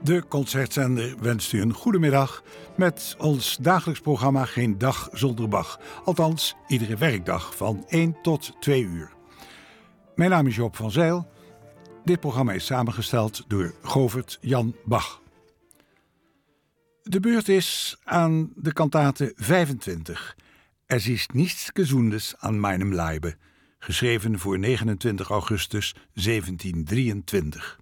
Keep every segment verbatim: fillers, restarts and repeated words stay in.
De Concertzender wenst u een goede middag met ons dagelijks programma Geen Dag Zonder Bach. Althans, iedere werkdag van één tot twee uur. Mijn naam is Joop van Zijl. Dit programma is samengesteld door Govert Jan Bach. De beurt is aan de kantate vijfentwintig. Es ist nichts Gesundes an meinem Leibe, geschreven voor negenentwintig augustus zeventiendrieëntwintig.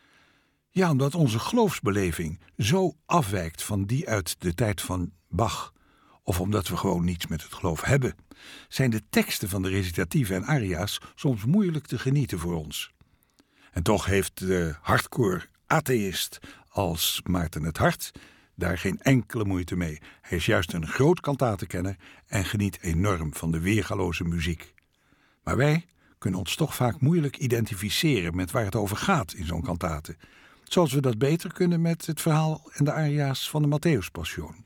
Ja, omdat onze geloofsbeleving zo afwijkt van die uit de tijd van Bach, of omdat we gewoon niets met het geloof hebben, zijn de teksten van de recitatieve en aria's soms moeilijk te genieten voor ons. En toch heeft de hardcore atheïst als Maarten het Hart daar geen enkele moeite mee. Hij is juist een groot kantatenkenner en geniet enorm van de weergaloze muziek. Maar wij kunnen ons toch vaak moeilijk identificeren met waar het over gaat in zo'n kantate, zoals we dat beter kunnen met het verhaal en de aria's van de Matthäuspassion.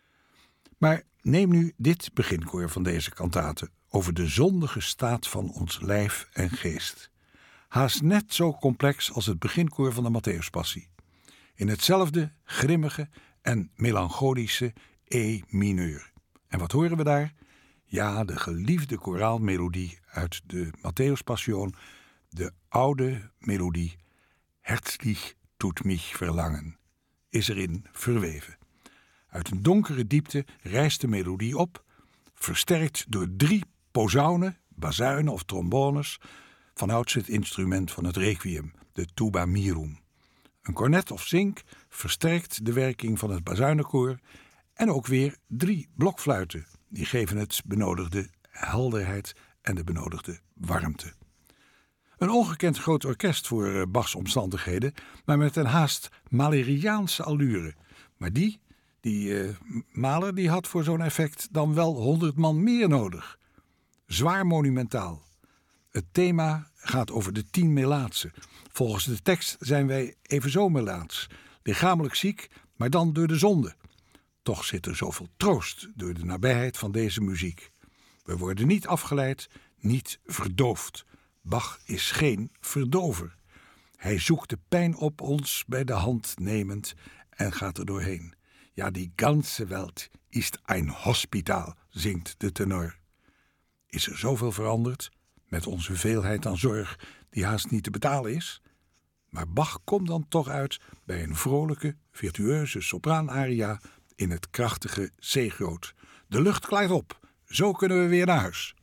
Maar neem nu dit beginkoor van deze kantate over de zondige staat van ons lijf en geest. Haast net zo complex als het beginkoor van de Matthäuspassie. In hetzelfde grimmige en melancholische E mineur. En wat horen we daar? Ja, de geliefde koraalmelodie uit de Matthäuspassion, de oude melodie Herzlich tut mich verlangen, is erin verweven. Uit een donkere diepte rijst de melodie op, versterkt door drie posaunen, bazuinen of trombones, vanouds het instrument van het requiem, de tuba mirum. Een cornet of zink versterkt de werking van het bazuinenkoor en ook weer drie blokfluiten, die geven het benodigde helderheid en de benodigde warmte. Een ongekend groot orkest voor Bachs omstandigheden, maar met een haast Mahleriaanse allure. Maar die, die uh, Mahler, die had voor zo'n effect dan wel honderd man meer nodig. Zwaar monumentaal. Het thema gaat over de tien melaatsen. Volgens de tekst zijn wij evenzo melaats, lichamelijk ziek, maar dan door de zonde. Toch zit er zoveel troost door de nabijheid van deze muziek. We worden niet afgeleid, niet verdoofd. Bach is geen verdover. Hij zoekt de pijn op ons bij de hand nemend en gaat er doorheen. Ja, die ganze Welt ist ein Hospital, zingt de tenor. Is er zoveel veranderd, met onze veelheid aan zorg die haast niet te betalen is? Maar Bach komt dan toch uit bij een vrolijke, virtueuze sopraanaria in het krachtige C-groot. De lucht klaart op, zo kunnen we weer naar huis.